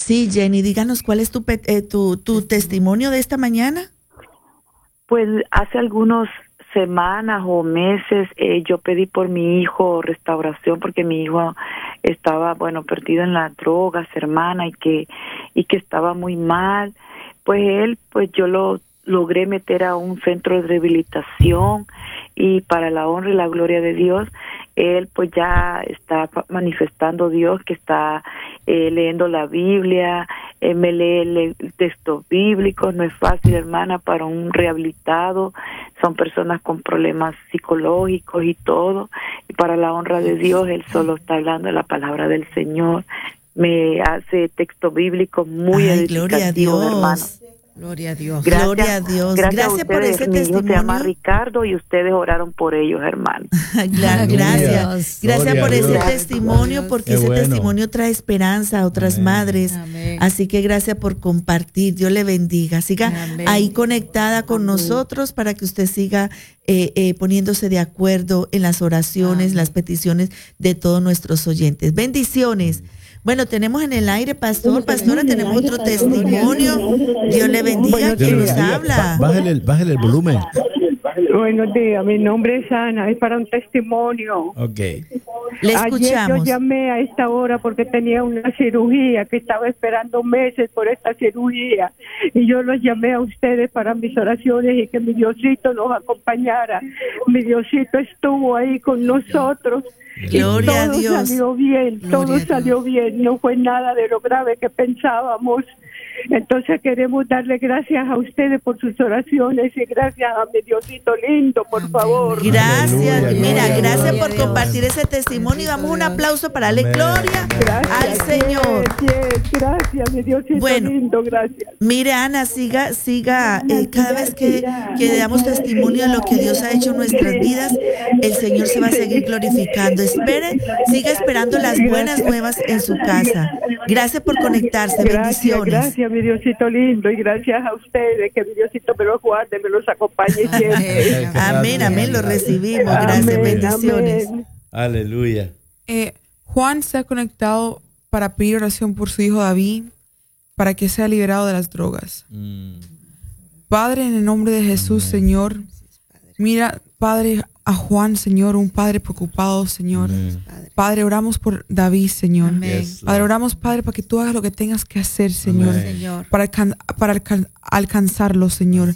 Sí, Jenny, díganos cuál es tu testimonio de esta mañana. Pues hace algunas semanas o meses yo pedí por mi hijo restauración porque mi hijo estaba, perdido en las drogas, hermana, y que estaba muy mal. Pues yo lo logré meter a un centro de rehabilitación y para la honra y la gloria de Dios, él pues ya está manifestando Dios, que está leyendo la Biblia, me lee textos bíblicos. No es fácil, hermana, para un rehabilitado, son personas con problemas psicológicos y todo, y para la honra de Dios, él solo está hablando de la palabra del Señor, me hace textos bíblicos muy edificativos, hermano. Gloria a Dios. Gracias, Gloria a Dios. Gracias por ese mi testimonio. hijo se llama Ricardo y ustedes oraron por ellos, hermano. Gracias. Gracias por ese testimonio, porque ese testimonio trae esperanza a otras madres. Amén. Así que gracias por compartir. Dios le bendiga. Siga ahí conectada con nosotros para que usted siga poniéndose de acuerdo en las oraciones, las peticiones de todos nuestros oyentes. Bendiciones. Bueno, tenemos en el aire, pastora, tenemos otro testimonio. Dios le bendiga. ¿Quién nos habla? Bájale el volumen. Buenos días, mi nombre es Ana, es para un testimonio. Ok. Le escuchamos. Ayer yo llamé a esta hora porque tenía una cirugía, que estaba esperando meses por esta cirugía, y yo los llamé a ustedes para mis oraciones y que mi Diosito nos acompañara. Mi Diosito estuvo ahí con nosotros. Gloria a Dios. Todo salió bien, no fue nada de lo grave que pensábamos. Entonces queremos darle gracias a ustedes por sus oraciones y gracias a mi Diosito lindo, por favor. Gracias, Aleluya, gracias por compartir ese testimonio y damos un aplauso para darle gloria al Señor. Gracias, mi Diosito lindo, gracias. Mire, Ana, siga, cada vez que damos testimonio de lo que Dios ha hecho en nuestras vidas, el Señor se va a seguir glorificando. Siga esperando las buenas nuevas en su casa. Gracias por conectarse, bendiciones. Gracias, mi Diosito lindo, y gracias a ustedes, que mi Diosito me los guarde, me los acompañe siempre. Amén, lo recibimos. Gracias, bendiciones. Amén. Aleluya. Juan se ha conectado para pedir oración por su hijo David, para que sea liberado de las drogas. Padre, en el nombre de Jesús, Señor, mira, Padre, a Juan, Señor, un padre preocupado, Señor. Padre, oramos por David, Señor. Padre, oramos, Padre, para que tú hagas lo que tengas que hacer, Señor, para alcanzarlo, Señor.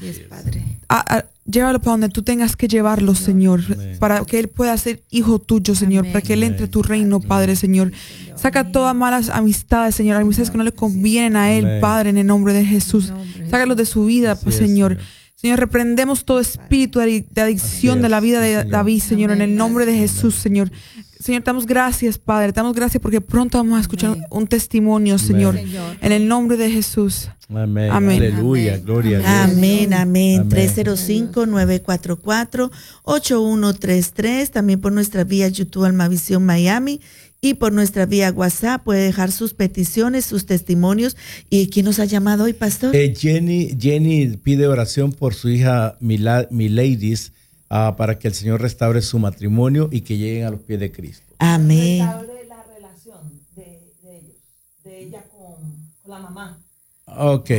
Llévalo para donde tú tengas que llevarlo, Señor, para que él pueda ser hijo tuyo, Señor, para que él entre a tu reino, Padre, Señor. Saca todas malas amistades, Señor, amistades que no le convienen a él, Padre, en el nombre de Jesús. Sácalo de su vida, Señor. Señor, reprendemos todo espíritu de adicción de la vida de David, Señor, en el nombre de Jesús, Señor. Señor, te damos gracias, Padre, te damos gracias porque pronto vamos a escuchar un testimonio, Señor, en el nombre de Jesús. Amén. Aleluya, gloria a Dios. Amén. 305-944-8133. También por nuestra vía YouTube Almavisión Miami y por nuestra vía WhatsApp puede dejar sus peticiones, sus testimonios. ¿Y quién nos ha llamado hoy, pastor? Jenny pide oración por su hija Miladis para que el Señor restaure su matrimonio y que lleguen a los pies de Cristo. Amén. Restaure la relación de ellos, de ella con la mamá. Ok,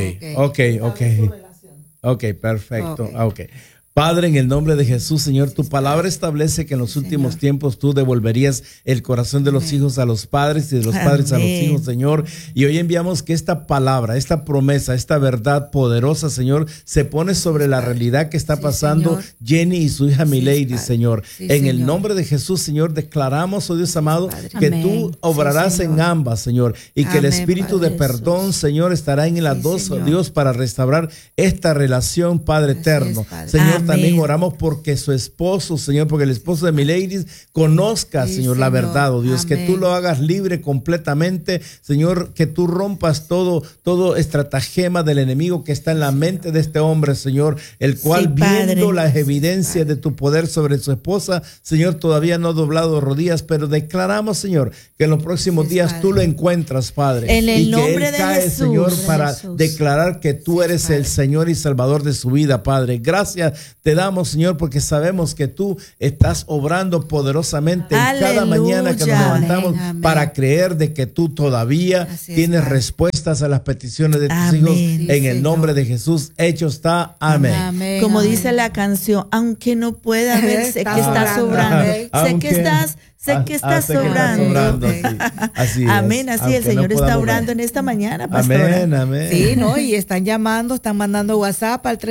perfecto. Okay. Padre, en el nombre de Jesús, Señor, tu palabra establece que en los últimos tiempos tú devolverías el corazón de los hijos a los padres y de los padres a los hijos, Señor. Y hoy enviamos que esta palabra, esta promesa, esta verdad poderosa, Señor, se pone sobre la realidad que está pasando Jenny y su hija Milady, Señor. En el nombre de Jesús, Señor, declaramos, oh Dios amado, que tú obrarás en ambas, Señor, y que el espíritu de perdón, Señor, estará en las dos, oh Dios, para restaurar esta relación, Padre eterno. Señor, también oramos porque su esposo, Señor, porque el esposo de Milady conozca, Señor, la verdad, oh Dios, que tú lo hagas libre completamente, Señor, que tú rompas todo estratagema del enemigo que está en la mente de este hombre, Señor, el cual viendo las evidencias de tu poder sobre su esposa, Señor, todavía no ha doblado rodillas, pero declaramos, Señor, que en los próximos días tú lo encuentras, Padre, en el nombre que él cae, Jesús, Señor, para declarar que tú eres el Señor y Salvador de su vida, Padre. Gracias te damos, Señor, porque sabemos que tú estás obrando poderosamente en cada mañana que nos levantamos para creer de que tú todavía tienes respuestas a las peticiones de tus hijos. En el nombre de Jesús, hecho está. Amén. Como dice la canción, aunque no pueda ver, sé que estás sobrando. Sé que estás sobrando. Sí. Así amén, es. así el Señor está orando en esta mañana, pastora. Amén. Sí, ¿no? Y están llamando, están mandando WhatsApp al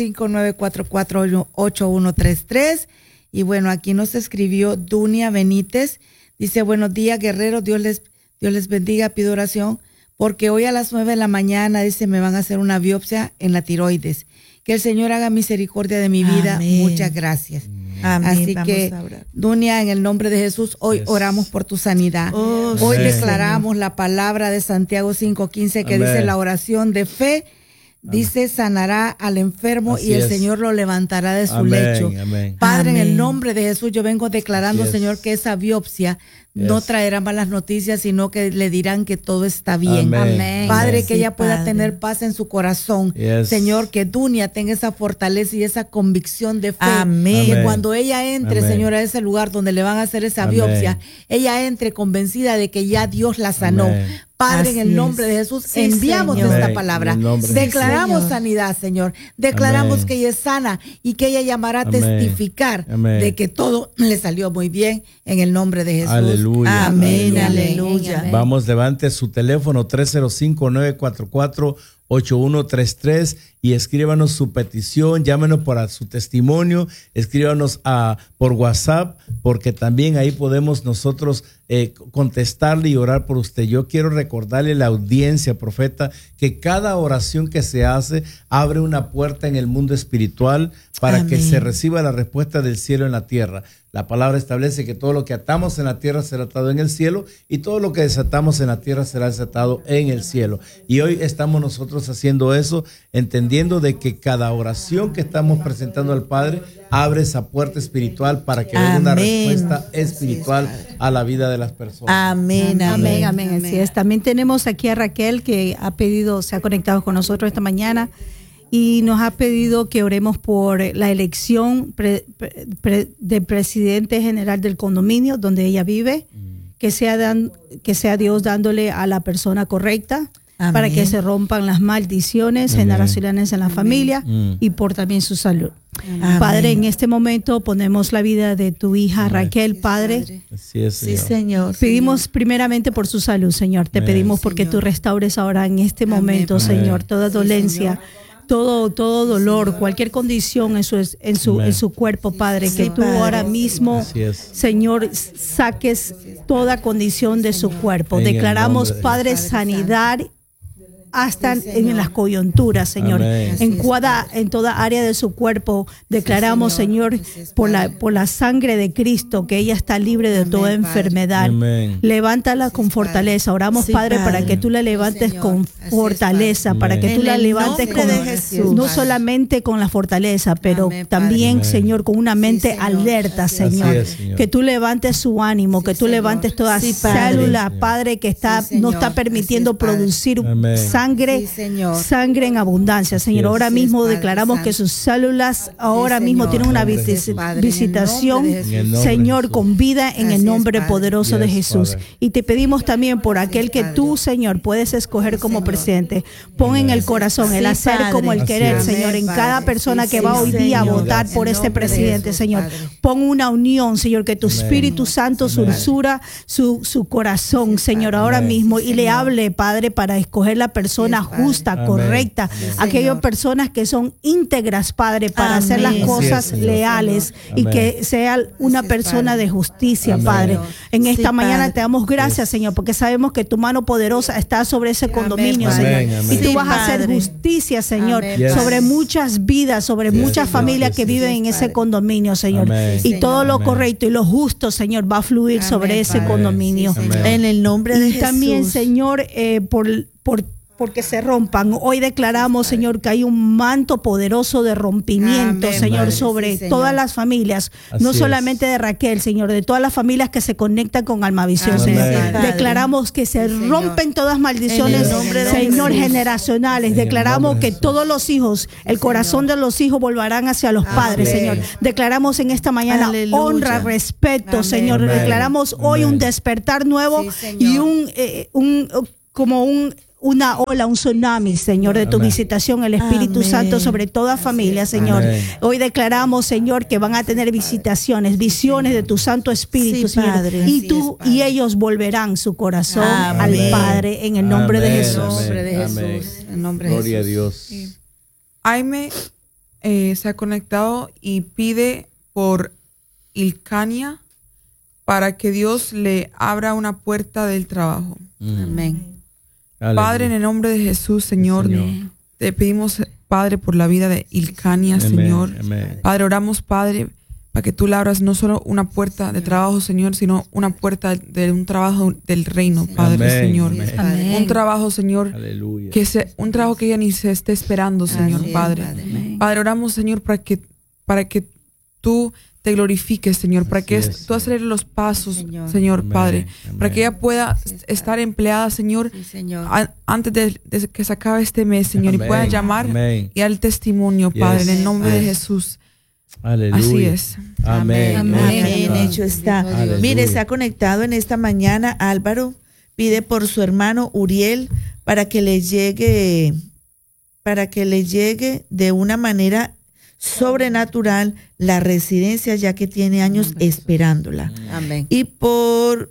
305-944-8133. Y bueno, aquí nos escribió Dunia Benítez. Dice, buenos días, guerreros, Dios les bendiga, pido oración, porque hoy a las 9 de la mañana, dice, me van a hacer una biopsia en la tiroides. Que el Señor haga misericordia de mi vida. Amén. Muchas gracias. Amén. Así que, Dunia, en el nombre de Jesús, hoy oramos por tu sanidad. Hoy declaramos la palabra de Santiago 5:15 que dice la oración de fe. Dice, sanará al enfermo y el Señor lo levantará de su lecho. Amén. Padre, en el nombre de Jesús, yo vengo declarando, Señor, que esa biopsia no traerá malas noticias, sino que le dirán que todo está bien. Amén. Padre, que ella pueda tener paz en su corazón. Señor, que Dunia tenga esa fortaleza y esa convicción de fe. Amén. Que cuando ella entre, Señor, a ese lugar donde le van a hacer esa biopsia, ella entre convencida de que ya Dios la sanó. Padre, en el nombre de Jesús, enviamos esta palabra. Declaramos sanidad, Señor. Declaramos que ella es sana y que ella llamará a testificar de que todo le salió muy bien en el nombre de Jesús. Aleluya. Amén, aleluya. Vamos, levante su teléfono 305-944-8133 y escríbanos su petición, llámenos para su testimonio, escríbanos por WhatsApp, porque también ahí podemos nosotros contestarle y orar por usted. Yo quiero recordarle a la audiencia, profeta, que cada oración que se hace abre una puerta en el mundo espiritual para que se reciba la respuesta del cielo en la tierra. La palabra establece que todo lo que atamos en la tierra será atado en el cielo y todo lo que desatamos en la tierra será desatado en el cielo. Y hoy estamos nosotros haciendo eso, entendiendo de que cada oración que estamos presentando al Padre abre esa puerta espiritual para que haya una respuesta espiritual a la vida de las personas. Amén, amén, amén. Así es. También tenemos aquí a Raquel, que ha pedido, se ha conectado con nosotros esta mañana y nos ha pedido que oremos por la elección de presidente general del condominio donde ella vive, que sea Dios dándole a la persona correcta. Amén. Para que se rompan las maldiciones generacionales en la familia y por también su salud. Amén. Padre, en este momento ponemos la vida de tu hija Raquel, Padre. Así es, Señor. Sí, Señor. Pedimos primeramente por su salud, Señor. Te pedimos porque tú restaures ahora en este momento, Señor, toda dolencia. Todo dolor, cualquier condición en su cuerpo, Padre, que tú ahora mismo, Señor, saques toda condición de su cuerpo. Declaramos, Padre, sanidad hasta en las coyunturas, Señor. En toda área de su cuerpo declaramos, Señor, por la sangre de Cristo, que ella está libre de toda enfermedad. Levántala con fortaleza. Oramos, Padre, para que tú la levantes con fortaleza, para que tú la levantes no solamente con la fortaleza, pero también, Señor, con una mente alerta, Señor. Que tú levantes su ánimo, que tú levantes toda célula, Padre, que no está permitiendo producir sangre en abundancia, Señor. Ahora mismo declaramos que sus células ahora mismo tienen una visitación, Señor, con vida en el nombre poderoso de Jesús. Y te pedimos también por aquel que tú, Señor, puedes escoger como presidente. Pon en el corazón el hacer como el querer, Señor, en cada persona que va hoy día a votar por este presidente, Señor. Pon una unión, Señor, que tu Espíritu Santo sursura su corazón, Señor, ahora mismo, y le hable, Padre, para escoger la persona justa, correcta, aquellas personas que son íntegras, Padre, para hacer las cosas leales y que sea una persona de justicia, Padre. En esta mañana te damos gracias, Señor, porque sabemos que tu mano poderosa está sobre ese condominio, Señor, y tú vas a hacer justicia, Señor, sobre muchas vidas, sobre muchas familias que viven en ese condominio, Señor, y todo lo correcto y lo justo, Señor, va a fluir sobre ese condominio. En el nombre de Jesús. Y también, Señor, porque se rompan. Hoy declaramos, Señor, que hay un manto poderoso de rompimiento, Amén, Señor, Padre. sobre Sí, todas Señor. las familias, Así no es. solamente de Raquel, Señor, de todas las familias que se conectan con Almavisión, Amén, Señor. Padre. Declaramos que se Sí, Señor. rompen todas maldiciones, En el nombre de Señor, Jesús. generacionales. En el Declaramos nombre de que Jesús. todos los hijos, el corazón de los hijos volverán hacia los padres, Amén. Señor. Declaramos en esta mañana Aleluya. honra, respeto, Amén. Señor. Amén. Declaramos hoy un Amén. despertar nuevo Sí, Señor. y una ola, un tsunami, Señor, de tu Amén. visitación, el Espíritu Amén. Santo sobre toda familia, Señor. Amén. Hoy declaramos, Señor, que van a tener visitaciones, visiones de tu Santo Espíritu, Sí, Señor. Padre. Y Así tú es, Padre. y ellos volverán su corazón Amén. al Padre en el nombre de Amén. Jesús. En nombre de Amén. Jesús. En nombre de Gloria a Jesús. Dios. Jaime se ha conectado y pide por Ilcania para que Dios le abra una puerta del trabajo. Amén. Aleluya. Padre, en el nombre de Jesús, Señor, Señor. te pedimos, Padre, por la vida de Ilcania, Amén, Señor. amén. Padre, oramos, Padre, para que tú le abras no solo una puerta de trabajo, Señor, sino una puerta de un trabajo del reino, Padre, Amén, Señor. amén. Amén. Un trabajo, Señor, Aleluya. un trabajo que ella ni se esté esperando, Señor, Así es, Padre. Padre. Padre, oramos, Señor, para que tú te glorifiques, Señor, para que Así es, tú aceleres los pasos, Señor. Señor, Amén, Padre, amén. para que ella pueda Así es, estar empleada, Señor, Sí, Señor. antes de que se acabe este mes, Señor, Amén, y pueda llamar amén. y al testimonio, Yes. Padre, en el nombre de Yes. Jesús. Aleluya. Así es. Amén. Amén. Amén, Amén. hecho está. Aleluya. Mire, se ha conectado en esta mañana Álvaro, pide por su hermano Uriel para que le llegue de una manera sobrenatural la residencia, ya que tiene años esperándola. Amén. Y por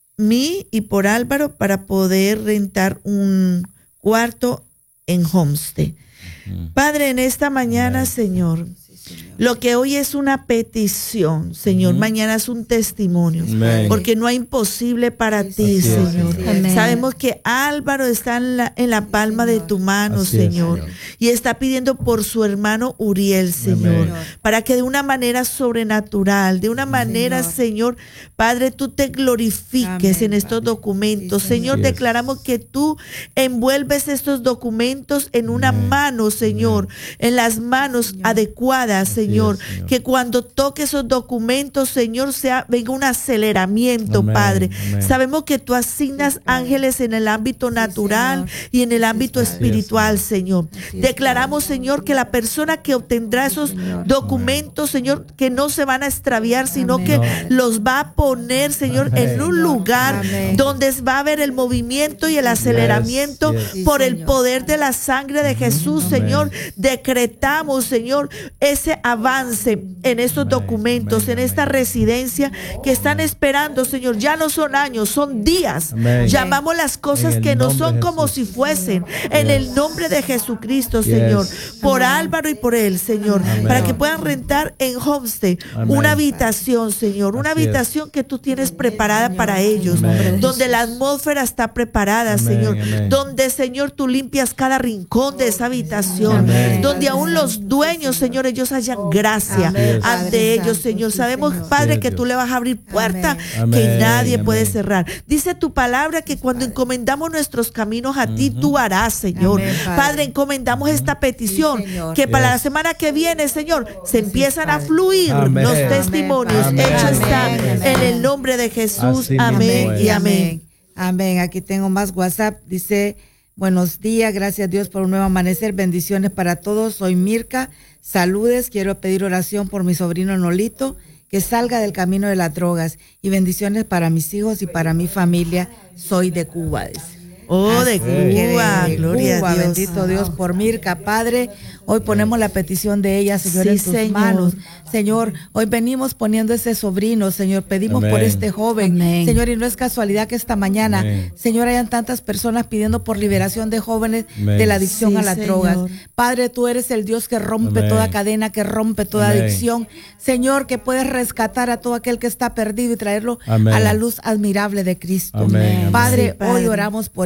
mí y por Álvaro para poder rentar un cuarto en Homestead. Padre, en esta mañana, Amén. Señor, lo que hoy es una petición, Señor, mañana es un testimonio, Amén. porque no hay imposible para ti, Así es, Señor. Señor. Amén. Sabemos que Álvaro está en la palma de tu mano, Así es, Señor, Señor. y está pidiendo por su hermano Uriel, Señor, Amén. para que de una manera sobrenatural, de una manera, Señor, Padre, tú te glorifiques Amén, en estos Padre. documentos. Sí, Señor, Así es. declaramos que tú envuelves estos documentos en una Amén. mano, Señor, en las manos adecuadas, Así Señor. Señor. Que cuando toque esos documentos, Señor, venga un aceleramiento, Amén, Padre. amén. Sabemos que tú asignas ángeles en el ámbito natural Señor. y en el ámbito Padre. espiritual, Señor. Así es, Declaramos, Padre. Señor, que la persona que obtendrá esos Señor. documentos, Señor, que no se van a extraviar, sino Amén. que No. los va a poner, Señor, Amén. en un lugar Amén. donde va a haber el movimiento y el aceleramiento yes. por Sí, el Señor. poder de la sangre de Jesús, Amén. Señor. Decretamos, Señor, ese avance en estos Amén, documentos, amén, en esta amén. residencia que están esperando, Señor. Ya no son años, son días. Amén. Llamamos las cosas En el que no nombre son de como Jesús. si fuesen. En el nombre de Jesucristo, Yes. Señor. Por Álvaro y por él, Señor. Amén. Para que puedan rentar en Homestead Amén. una habitación, Señor. Una Así es. habitación que tú tienes preparada para ellos. Amén. Donde la atmósfera está preparada, Amén, Señor. amén. Donde, Señor, tú limpias cada rincón de esa habitación. Amén. Donde aún los dueños, Señor, ellos hayan gracia Amén, ante Padre ellos, Santo, Señor. sí, Sabemos, Señor. Padre, Sí, que Dios. tú le vas a abrir puerta Amén. que nadie Amén. puede cerrar. Dice tu palabra que cuando encomendamos nuestros caminos a ti, tú harás, Señor. Amén, Padre. Padre. encomendamos esta petición, Sí, Señor. que para la Yes. semana que viene, Señor, se empiezan a Padre. fluir Amén. los Amén, testimonios. Padre. Hecho Amén. está Amén. en el nombre de Jesús. Así Amén mismo y es. amén. Amén. Aquí tengo más WhatsApp. Dice, buenos días, gracias a Dios por un nuevo amanecer. Bendiciones para todos. Soy Mirka. Saludes. Quiero pedir oración por mi sobrino Nolito, que salga del camino de las drogas. Y bendiciones para mis hijos y para mi familia. Soy de Cuba, dice. Oh, de Así que Cuba, de gloria Cuba, a Dios. bendito Dios por Mirka, Padre. Hoy ponemos la petición de ella, Señor, Sí, en tus Señor. manos. Señor, hoy venimos poniendo ese sobrino, Señor. Pedimos Amén. por este joven, Amén. Señor, y no es casualidad que esta mañana, Amén. Señor, hayan tantas personas pidiendo por liberación de jóvenes Amén. de la adicción Sí, a las Señor. drogas. Padre, tú eres el Dios que rompe Amén. toda cadena, que rompe toda Amén. adicción. Señor, que puedes rescatar a todo aquel que está perdido y traerlo Amén. a la luz admirable de Cristo. Amén, amén. Padre, Sí, Padre. hoy oramos por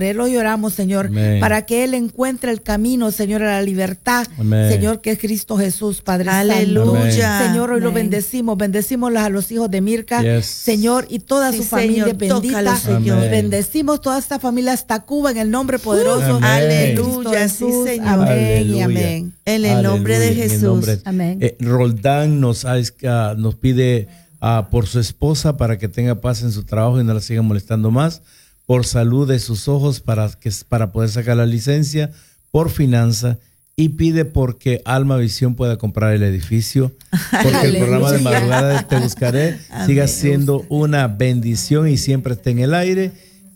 Padre. Él hoy oramos, Señor, Amén. para que Él encuentre el camino, Señor, a la libertad, Amén. Señor, que es Cristo Jesús, Padre Aleluya. Santo. Señor, hoy lo Amén. bendecimos a los hijos de Mirka, Yes. Señor, y toda Sí, su familia Señor, bendita. tócalo, Señor. Amén. Bendecimos toda esta familia hasta Cuba en el nombre poderoso Amén. de Cristo Aleluya, sí, Jesús. Señor. Amén y Aleluya. amén. En el nombre de Aleluya, en el Jesús. nombre. Amén. Roldán nos pide por su esposa para que tenga paz en su trabajo y no la siga molestando más, por salud de sus ojos para poder sacar la licencia, por finanza, y pide porque Alma Visión pueda comprar el edificio, porque el programa de madrugada de Te Buscaré siga siendo una bendición y siempre esté en el aire.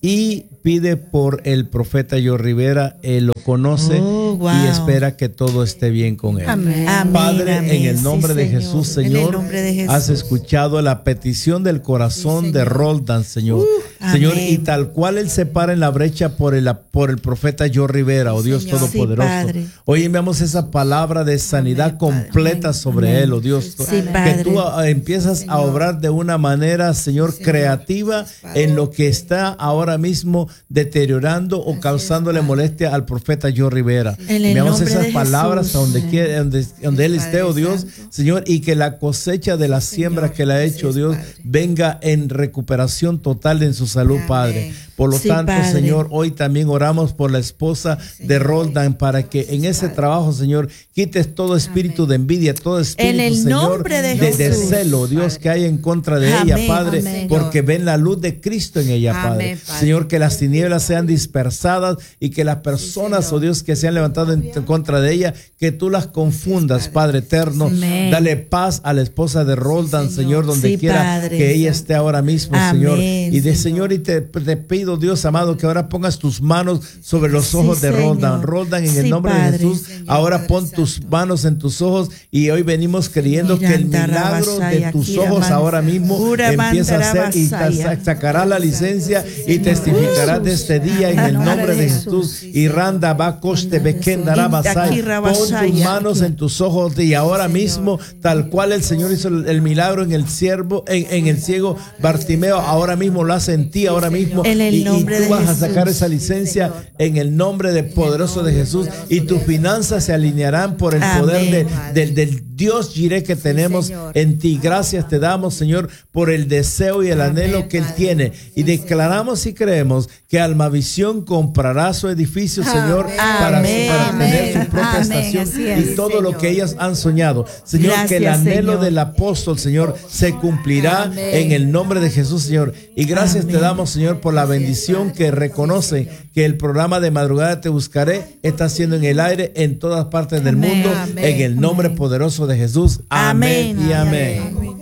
Y pide por el profeta Yo Rivera, él lo conoce y espera que todo esté bien con él. Amén. Padre, Amén. en el nombre Sí, de Señor. Jesús, En el Señor, nombre de Jesús. has escuchado la petición del corazón de Roldán, Señor. Señor, amén. y tal cual él se para en la brecha por el profeta Yo Rivera, oh Dios Señor. Todopoderoso. Sí, Padre. Hoy enviamos esa palabra de sanidad completa sobre él, oh Dios. Sí, que Padre. tú empiezas a obrar de una manera, Señor, creativa en lo que está ahora mismo deteriorando o causándole molestia al profeta Yo Rivera. En el Enviamos nombre esas de palabras Jesús. a donde quiera, donde él esté, oh Dios, Señor, y que la cosecha de la siembra que le ha hecho Dios venga en recuperación total en su salud, Padre. Por lo Sí, tanto, Padre. Señor, hoy también oramos por la esposa de Roldán para que en ese trabajo, Señor, quites todo espíritu de envidia, todo espíritu, En el Señor, nombre de de Jesús. celo, Dios, que hay en contra de Amén, ella, Padre, amén. porque ven la luz de Cristo en ella, Padre. Amén, Padre. Señor, que las tinieblas sean dispersadas y que las personas, oh Dios, que se han levantado en contra de ella, que tú las confundas, Padre eterno. Amén. Dale paz a la esposa de Roldán, Señor, donde Sí, quiera Padre. que ella esté ahora mismo, Amén, Señor. Y Señor, y te pido, Dios amado, que ahora pongas tus manos sobre los Sí, ojos de Roldán. Señor. Roldán, en el Sí, nombre Padre. de Jesús, ahora pon tus manos en tus ojos y hoy venimos creyendo que el milagro de tus ojos ahora mismo empieza a ser y sacará la licencia y testificará de este día en el nombre de Jesús. Y Randa va coste bequendará basay. Pon tus manos en tus ojos y ahora mismo, tal cual el Señor hizo el milagro en el siervo, en el ciego Bartimeo, ahora mismo lo hace en ti, ahora mismo. En el Y nombre tú de vas a Jesús. sacar esa licencia en el nombre poderoso de Jesús, y tus finanzas se alinearán por el poder del Dios Jireh que tenemos en ti. Gracias te damos, Señor, por el deseo y el anhelo que Él tiene. Y declaramos y creemos que Almavisión comprará su edificio, Señor, para tener su propia estación y todo lo que ellas han soñado. Señor, Gracias, que el anhelo Señor. del apóstol, Señor, se cumplirá en el nombre de Jesús, Señor. Y gracias te damos, Señor, por la bendición que reconoce que el programa de Madrugada Te Buscaré está siendo en el aire en todas partes del mundo, en el nombre poderoso de Jesús. Amén y amén.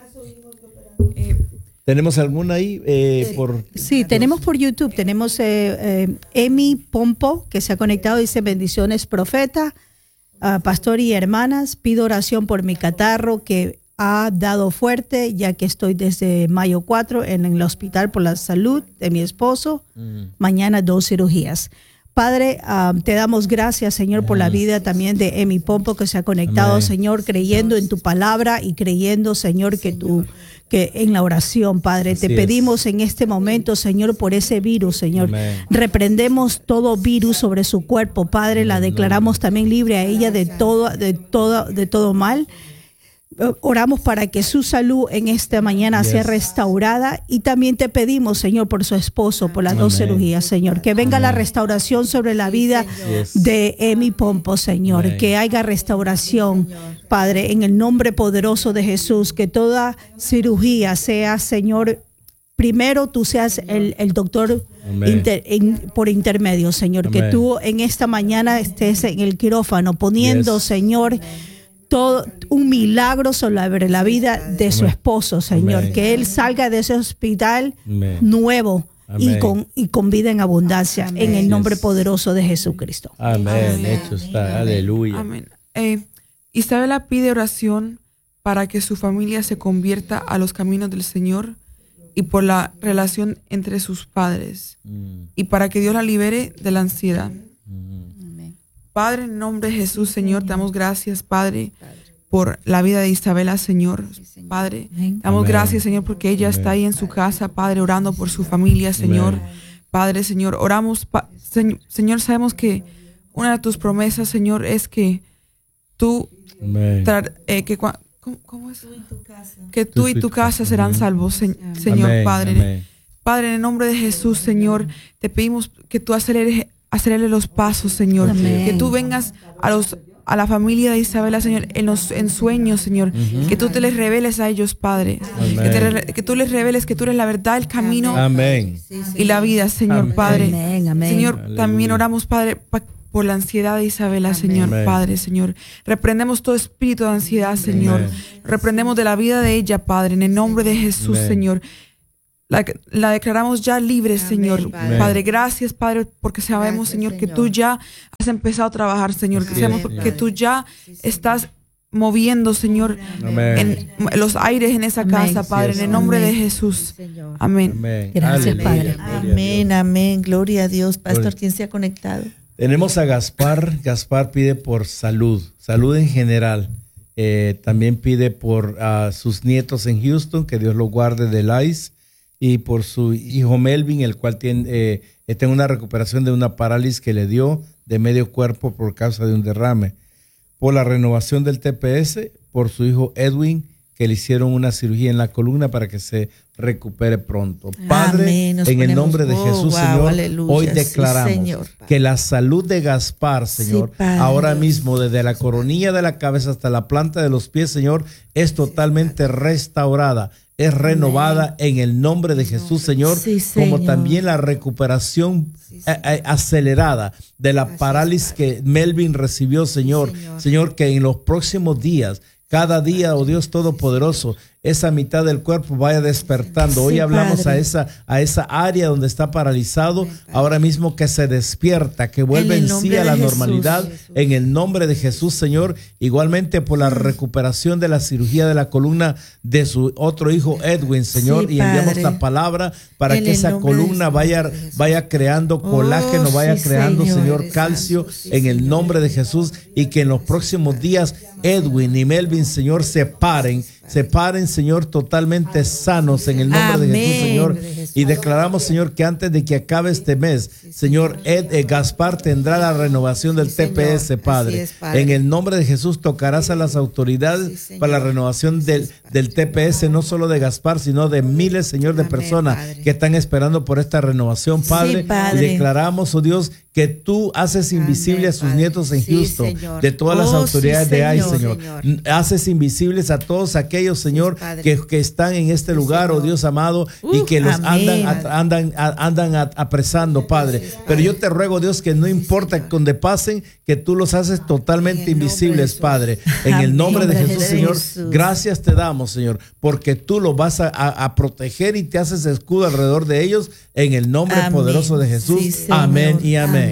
¿Tenemos alguna ahí? Sí, tenemos por YouTube, tenemos Emi Pompo, que se ha conectado, dice: bendiciones, profeta, pastor y hermanas, pido oración por mi catarro que ha dado fuerte, ya que estoy desde mayo 4 en el hospital por la salud de mi esposo. Mañana 2 cirugías. Padre, te damos gracias, Señor, por la vida también de Emi Pompo, que se ha conectado, Amén. Señor, creyendo en tu palabra y creyendo, Señor, que en la oración, Padre, Así te es. pedimos en este momento, Señor, por ese virus, Señor. Amén. Reprendemos todo virus sobre su cuerpo, Padre, la declaramos también libre a ella de todo mal. Oramos para que su salud en esta mañana sea restaurada, y también te pedimos, Señor, por su esposo, por las 2 Amén. cirugías, Señor, que venga la restauración sobre la vida de Emi Pompo, Señor, Amén. que haya restauración, Padre, en el nombre poderoso de Jesús, que toda cirugía sea, Señor, primero tú seas el doctor Amén. por intermedio, Señor, que Amén. tú en esta mañana estés en el quirófano poniendo, Yes. Señor, todo un milagro sobre la vida de su Amén. esposo, Señor. Amén. Que él salga de ese hospital Amén. nuevo y Amén. con vida en abundancia, en el nombre Yes. poderoso de Jesucristo. Amén. Hecho está. Aleluya. Amén. Isabela pide oración para que su familia se convierta a los caminos del Señor y por la relación entre sus padres, y para que Dios la libere de la ansiedad. Padre, en nombre de Jesús, Señor, te damos gracias, Padre, por la vida de Isabela, Señor. Padre, damos Amén. gracias, Señor, porque ella está ahí en su casa, Padre, orando por su familia, Señor. Amén. Padre, Señor, oramos, Señor, sabemos que una de tus promesas, Señor, es que tú, ¿cómo es? Que tú y tu casa serán salvos, Señor. Amén, Padre. Amén. Padre, en el nombre de Jesús, Señor, te pedimos que tú aceleres los pasos, Señor. Amén. Que tú vengas a la familia de Isabela, Señor, en sueños, Señor. Que tú te les reveles a ellos, Padre. Que tú les reveles que tú eres la verdad, el camino Amén. Y la vida, Señor. Amén. Padre. Amén. Amén. Señor, Aleluya. También oramos, Padre, por la ansiedad de Isabela, Amén. Señor. Amén. Padre, Señor. Reprendemos todo espíritu de ansiedad, Señor. Amén. Reprendemos de la vida de ella, Padre, en el nombre de Jesús, Amén. Señor. La declaramos ya libre, Amén, Señor. Padre, gracias, Padre, porque sabemos, Señor, que tú ya has empezado a trabajar, Señor. Que sabemos que tú ya estás moviendo, Señor, en los aires en esa casa, Padre, en el nombre de Jesús. Amén. Gracias, Padre. Amén, amén. Gloria a Dios. Pastor, ¿quién se ha conectado? Tenemos a Gaspar. Gaspar pide por salud en general. También pide por sus nietos en Houston, que Dios los guarde del ICE. Y por su hijo Melvin, el cual tiene una recuperación de una parálisis que le dio de medio cuerpo por causa de un derrame. Por la renovación del TPS, por su hijo Edwin, que le hicieron una cirugía en la columna para que se recupere pronto. Padre, en el nombre de Jesús, Señor, aleluya, hoy declaramos que la salud de Gaspar, Señor, ahora mismo desde la coronilla de la cabeza hasta la planta de los pies, Señor, es totalmente restaurada. Es renovada en el nombre de Jesús, Señor, como también la recuperación acelerada de la parálisis que Melvin recibió, Señor. Señor, que en los próximos días, cada día, oh Dios Todopoderoso, esa mitad del cuerpo vaya despertando. Hoy hablamos a esa área donde está paralizado, ahora mismo que se despierta, que vuelve en sí a la normalidad, en el nombre de Jesús, Señor. Igualmente por la recuperación de la cirugía de la columna de su otro hijo Edwin, Señor, y enviamos la palabra para que esa columna vaya creando colágeno, vaya creando, Señor, calcio, en el nombre de Jesús, y que en los próximos días Edwin y Melvin, Señor, se paren, Señor, totalmente sanos en el nombre de Jesús, Señor. Y declaramos, Señor, que antes de que acabe este mes, Señor, Gaspar tendrá la renovación del TPS, Padre. En el nombre de Jesús tocarás a las autoridades para la renovación del TPS, no solo de Gaspar, sino de miles, Señor, de personas que están esperando por esta renovación, Padre. Y declaramos, oh Dios, que tú haces invisible a sus nietos en Houston, de todas las autoridades de ICE, Señor. Haces invisibles a todos aquellos, Señor, que están en este lugar, oh Dios amado, y que los andan apresando, Padre. Pero yo te ruego, Dios, que no importa donde pasen, que tú los haces totalmente invisibles, Padre. En el nombre de Jesús, Señor, gracias te damos, Señor, porque tú los vas a proteger y te haces escudo alrededor de ellos, en el nombre poderoso de Jesús. Amén y amén.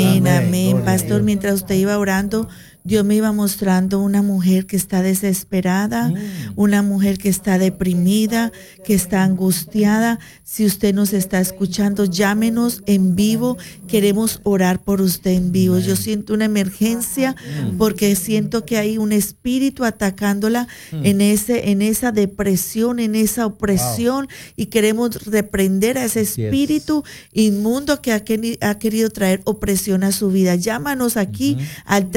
Amén. Pastor, mientras usted iba orando, Dios me iba mostrando una mujer que está desesperada, una mujer que está deprimida, que está angustiada. Si usted nos está escuchando, llámenos en vivo. Queremos orar por usted en vivo. Yo siento una emergencia porque siento que hay un espíritu atacándola en esa depresión, en esa opresión, y queremos reprender a ese espíritu inmundo que ha querido traer opresión a su vida. Llámanos aquí al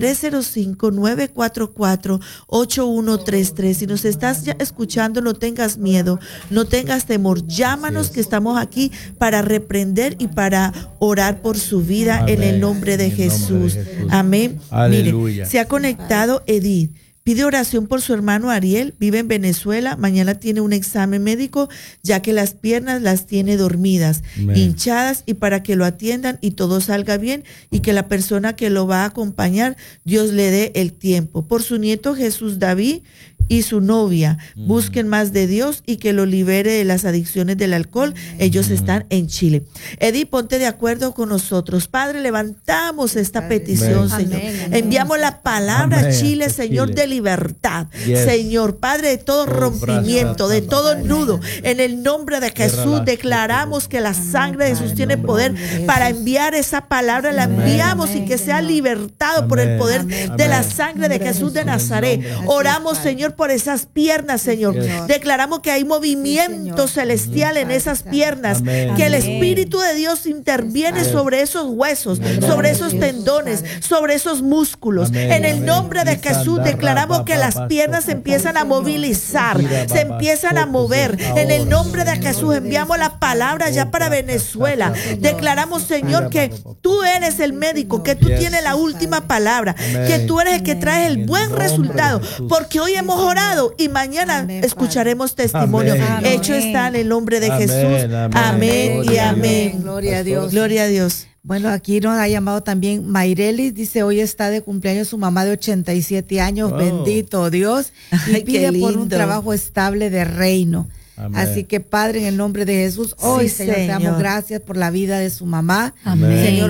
305-944-8133. Si nos estás ya escuchando, no tengas miedo, no tengas temor. Llámanos, que estamos aquí para reprender y para orar por su vida en el nombre de Jesús. Amén. Aleluya. Mire, se ha conectado Edith. Pide oración por su hermano Ariel, vive en Venezuela, mañana tiene un examen médico, ya que las piernas las tiene dormidas, hinchadas, y para que lo atiendan y todo salga bien, y que la persona que lo va a acompañar, Dios le dé el tiempo. Por su nieto Jesús David y su novia, busquen más de Dios y que lo libere de las adicciones del alcohol. Ellos están en Chile. Edith, ponte de acuerdo con nosotros. Padre, levantamos esta petición, Señor. Enviamos la palabra a Chile, Señor, de libertad. Señor, Padre, de todo rompimiento, de todo nudo. En el nombre de Jesús declaramos que la sangre de Jesús tiene poder para enviar esa palabra. La enviamos y que sea libertado por el poder de la sangre de Jesús de Nazaret. Oramos, Señor, Señor, por esas piernas, Señor. Declaramos que hay movimiento celestial en esas piernas, que el Espíritu de Dios interviene sobre esos huesos, sobre esos tendones, sobre esos músculos. En el nombre de Jesús declaramos que las piernas se empiezan a movilizar, se empiezan a mover. En el nombre de Jesús enviamos la palabra ya para Venezuela. Declaramos, Señor, que tú eres el médico, que tú tienes la última palabra, que tú eres el que traes el buen resultado, porque hoy hemos orado y mañana escucharemos testimonio. Hecho está en el nombre de Jesús. Amén y amén. Gloria a Dios. Gloria a Dios. Bueno, aquí nos ha llamado también Mayrelis, dice, hoy está de cumpleaños su mamá de 87 años, bendito Dios, y pide por un trabajo estable de reino. Amén. Así que, Padre, en el nombre de Jesús, hoy, Señor, te damos gracias por la vida de su mamá. Amén. Señor,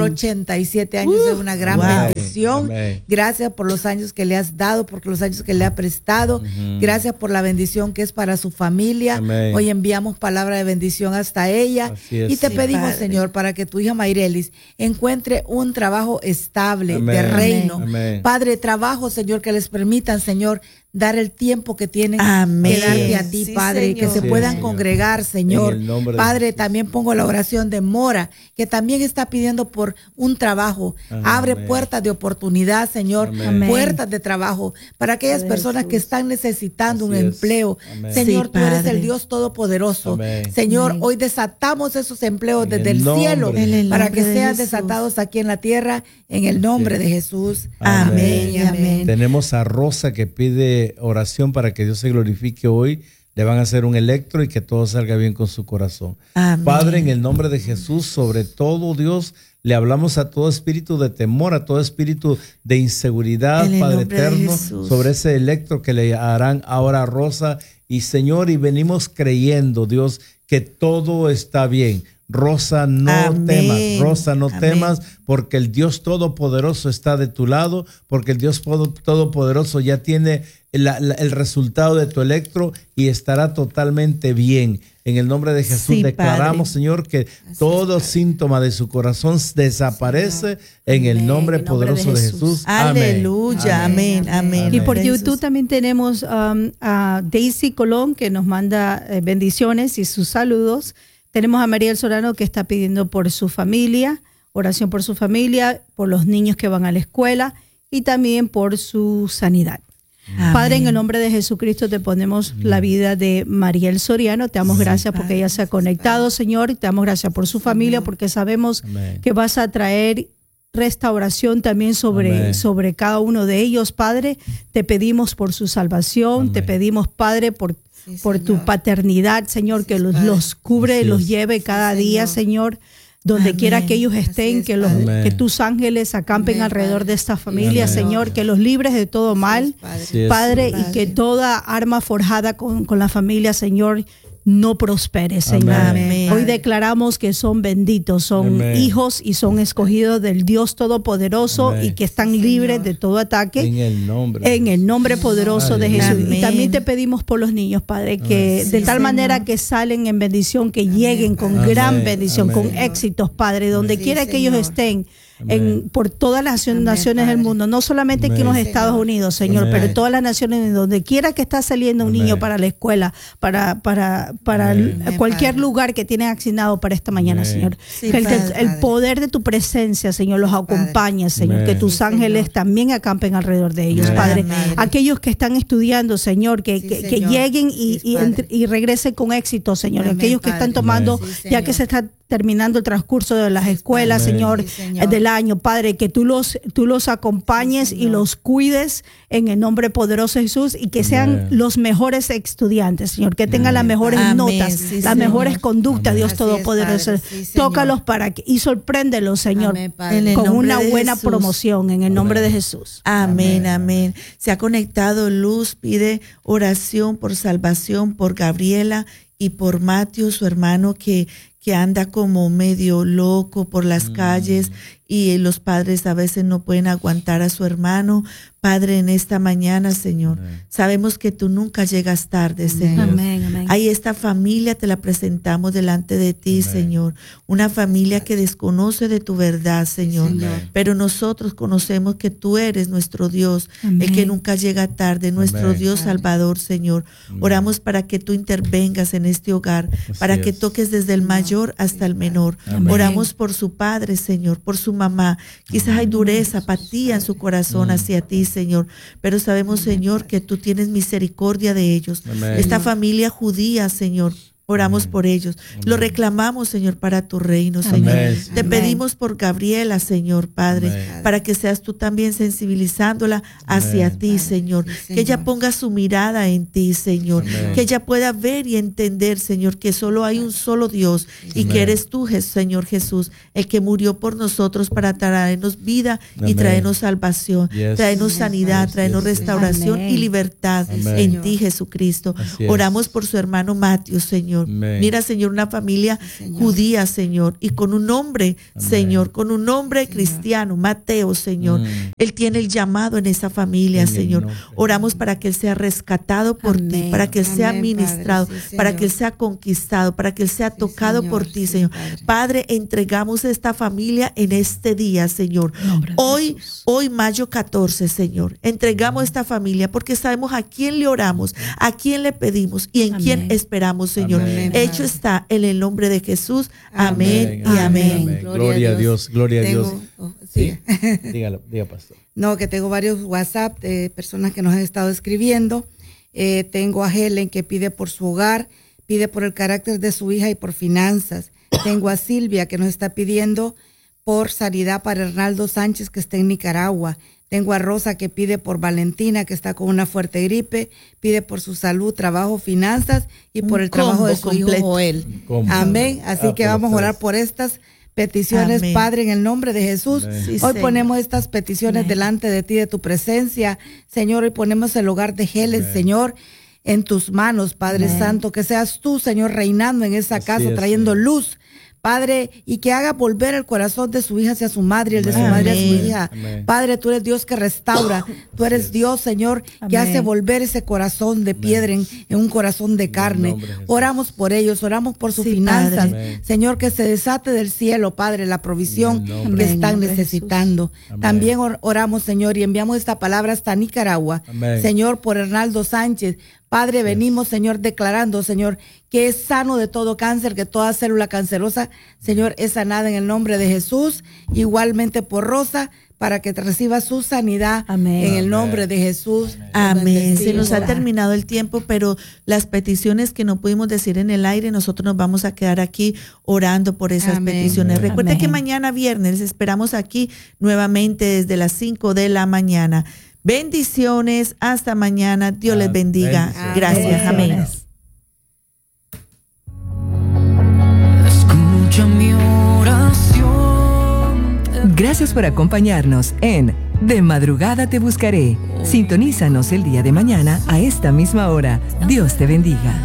87 años es una gran bendición. Amén. Gracias por los años que le has dado, por los años que le ha prestado. Gracias por la bendición que es para su familia. Amén. Hoy enviamos palabra de bendición hasta ella. Y te pedimos, Padre, Señor, para que tu hija Mayrelis encuentre un trabajo estable de reino. Amén. Padre, trabajo, Señor, que les permitan, Señor, dar el tiempo que tienen que darte a ti, Padre, y que se puedan congregar, Señor. Padre, también pongo la oración de Mora, que también está pidiendo por un trabajo. Abre puertas de oportunidad, Señor, puertas de trabajo para aquellas personas que están necesitando un empleo. Señor, tú eres el Dios Todopoderoso. Señor, hoy desatamos esos empleos desde el cielo para que sean desatados aquí en la tierra, en el nombre de Jesús. Amén. Amén. Tenemos a Rosa que pide oración para que Dios se glorifique hoy. Le van a hacer un electro y que todo salga bien con su corazón. Amén. Padre, en el nombre de Jesús, sobre todo, Dios, le hablamos a todo espíritu de temor, a todo espíritu de inseguridad, Padre eterno, sobre ese electro que le harán ahora a Rosa. Y Señor, y venimos creyendo, Dios, que todo está bien. Rosa, no temas, Rosa, no temas, porque el Dios Todopoderoso está de tu lado, porque el Dios Todopoderoso ya tiene el resultado de tu electro y estará totalmente bien. En el nombre de Jesús declaramos, Padre, Señor, que todo síntoma de su corazón desaparece en el nombre poderoso de Jesús. Aleluya, amén, amén. Y por YouTube también tenemos a Daisy Colón, que nos manda bendiciones y sus saludos. Tenemos a María El Sorano, que está pidiendo por su familia, oración por su familia, por los niños que van a la escuela y también por su sanidad. Amén. Padre, en el nombre de Jesucristo te ponemos la vida de Mariel Soriano. Te damos gracias porque ella se ha conectado, Señor, y te damos gracias por su familia, porque sabemos que vas a traer restauración también sobre cada uno de ellos, Padre. Te pedimos por su salvación, te pedimos, Padre, por tu paternidad, Señor, que los cubre, los lleve cada día, Señor. Donde quiera que ellos estén, que tus ángeles acampen alrededor de esta familia, Señor, que los libres de todo mal, Padre, y que toda arma forjada con la familia, Señor, no prospere, Señor. Hoy declaramos que son benditos, son hijos y son escogidos del Dios Todopoderoso y que están libres de todo ataque en el nombre poderoso de Jesús. Y también te pedimos por los niños, Padre, que de tal manera que salen en bendición, que lleguen con gran bendición, con éxitos, Padre, donde quiera que ellos estén. Por todas las naciones del mundo, no solamente aquí en los Estados Unidos, Señor, pero todas las naciones, donde quiera que está saliendo un niño para la escuela, para cualquier lugar que tienen asignado para esta mañana, Señor. Que el poder de tu presencia, Señor, los acompañe, Señor. Que tus ángeles también acampen alrededor de ellos, Padre. Aquellos que están estudiando, Señor, que lleguen y regresen con éxito, Señor. Aquellos que están tomando, ya que se está terminando el transcurso de las escuelas, Señor, del año, Padre, que tú los acompañes y los cuides en el nombre poderoso de Jesús, y que sean los mejores estudiantes, Señor, que tengan las mejores notas, las mejores conductas, Dios Todopoderoso. Tócalos y sorpréndelos, Señor, con una buena promoción en el nombre de Jesús. Amén, amén. Se ha conectado Luz, pide oración por salvación por Gabriela y por Matthew, su hermano, que anda como medio loco por las calles y los padres a veces no pueden aguantar a su hermano. Padre, en esta mañana, Señor, sabemos que tú nunca llegas tarde, Señor. Amén, amén. Ahí esta familia te la presentamos delante de ti, Señor. Una familia que desconoce de tu verdad, Señor. Pero nosotros conocemos que tú eres nuestro Dios, el que nunca llega tarde, nuestro Dios Salvador, Señor. Oramos para que tú intervengas en este hogar, para que toques desde el mayor hasta el menor. Oramos por su padre, Señor, por su mamá. Quizás hay dureza, apatía en su corazón hacia ti, Señor, pero sabemos, Señor, que tú tienes misericordia de ellos. Esta familia judía, Señor, oramos por ellos. Lo reclamamos, Señor, para tu reino, Señor. Te pedimos por Gabriela, Señor, Padre, para que seas tú también sensibilizándola hacia ti, Señor. Que ella ponga su mirada en ti, Señor. Que ella pueda ver y entender, Señor, que solo hay un solo Dios y que eres tú, Señor Jesús, el que murió por nosotros para traernos vida y traernos salvación, traernos sanidad, traernos restauración y libertad en ti, Jesucristo. Oramos por su hermano Mateo, Señor. Mira, Señor, una familia judía, Señor, y con un nombre, Señor, con un nombre cristiano, Mateo, Señor. Él tiene el llamado en esa familia, Señor. Oramos para que él sea rescatado por ti, para que él sea ministrado, para que él sea conquistado, para que él sea tocado por ti, Señor. Padre, entregamos esta familia en este día, Señor. Hoy, mayo 14, Señor, entregamos esta familia porque sabemos a quién le oramos, a quién le pedimos y en quién esperamos, Señor. Hecho está en el nombre de Jesús. Amén y amén. Gloria a Dios, gloria a Dios. Sí. Dígalo, pastor. No, que tengo varios WhatsApp de personas que nos han estado escribiendo. Tengo a Helen que pide por su hogar, pide por el carácter de su hija y por finanzas. Tengo a Silvia que nos está pidiendo por sanidad para Hernaldo Sánchez que está en Nicaragua. Tengo a Rosa que pide por Valentina, que está con una fuerte gripe, pide por su salud, trabajo, finanzas y por el trabajo de su hijo Joel. Amén. Así que vamos a orar por estas peticiones, Padre, en el nombre de Jesús. Sí, hoy ponemos estas peticiones delante de ti, de tu presencia. Señor, hoy ponemos el hogar de Helen, Señor, en tus manos, Padre Santo. Que seas tú, Señor, reinando en esa casa, trayendo luz, Padre, y que haga volver el corazón de su hija hacia su madre y el de su madre a su hija. Padre, tú eres Dios que restaura. Tú eres Dios, Señor, que hace volver ese corazón de piedra en un corazón de carne. Oramos por ellos, oramos por sus finanzas. Señor, que se desate del cielo, Padre, la provisión que están necesitando. También oramos, Señor, y enviamos esta palabra hasta Nicaragua. Señor, por Hernaldo Sánchez. Padre, venimos, Señor, declarando, Señor, que es sano de todo cáncer, que toda célula cancerosa, Señor, es sanada en el nombre de Jesús. Igualmente por Rosa, para que te reciba su sanidad en el nombre de Jesús. Amén. Se nos ha terminado el tiempo, pero las peticiones que no pudimos decir en el aire, nosotros nos vamos a quedar aquí orando por esas peticiones. Recuerda que mañana viernes esperamos aquí nuevamente desde las 5 de la mañana. Bendiciones, hasta mañana. Dios les bendiga. Gracias. Amén. Escucha mi oración. Gracias por acompañarnos en De Madrugada Te Buscaré. Sintonízanos el día de mañana a esta misma hora. Dios te bendiga.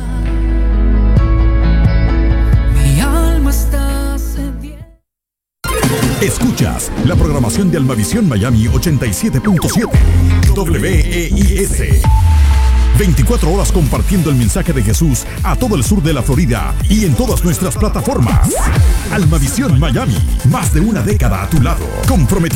Mi alma está sedienta. Escuchas la programación de Almavisión Miami 87.7 WEIS. 24 horas compartiendo el mensaje de Jesús a todo el sur de la Florida y en todas nuestras plataformas. Almavisión Miami, más de una década a tu lado, comprometido